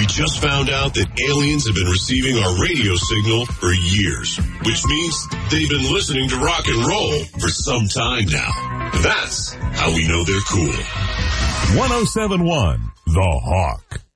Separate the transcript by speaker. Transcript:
Speaker 1: just found out that aliens have been receiving our radio signal for years, which means they've been listening to rock and roll for some time now. That's how we know they're cool.
Speaker 2: 107.1 The Hawk.